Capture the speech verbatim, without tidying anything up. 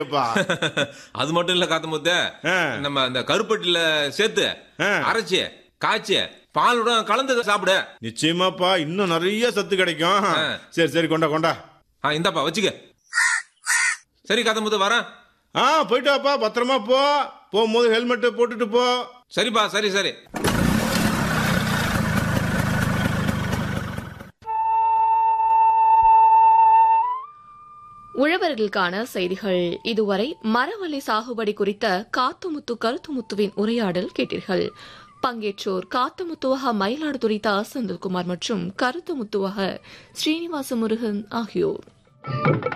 அப்பா. அது மட்டும் இல்ல காத்தமுத்த, ஆ. நம்ம அந்த கருப்பட்டில சேர்த்து ஆ. அரைச்சு காய்ச்சி பாலுடன் கலந்து சாப்பிடு. நிச்சயமாப்பா, இன்னும் நிறைய சத்து கிடைக்கும். ஆ. சரி சரி, கொண்டா கொண்டா. ஆ, இந்தாப்பா வச்சுக்க. சரி காத்தமுத்த, வரேன். ஆ, போயிட்டு வாப்பா, பத்திரமா போ. போகும்போது ஹெல்மெட் போட்டுட்டு போ. சரிப்பா, சரி சரி. உழவர்களுக்கான செய்திகள். இதுவரை மரவள்ளி சாகுபடி குறித்த காத்துமுத்து கருத்துமுத்துவின் உரையாடல் கேட்டீர்கள். பங்கேற்றோர் காத்துமுத்துவக மயிலாடுதுறை தா செந்தில்குமார் மற்றும் கருத்துமுத்துவக ஸ்ரீனிவாச முருகன் ஆகியோர்.